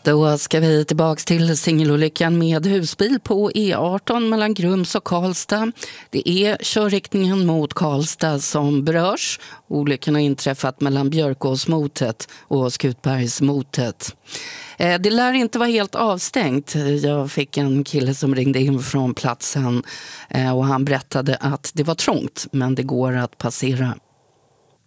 Då ska vi tillbaka till singelolyckan med husbil på E18 mellan Grums och Karlstad. Det är körriktningen mot Karlstad som berörs. Olyckan har inträffat mellan Björkåsmotet och Skutbergsmotet. Det lär inte vara helt avstängt. Jag fick en kille som ringde in från platsen och han berättade att det var trångt, men det går att passera.